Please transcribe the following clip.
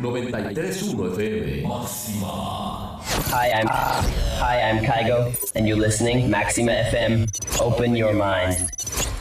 93.1 FM. Máxima. Hi, I'm Kygo, and you're listening Maxima FM. Open your mind.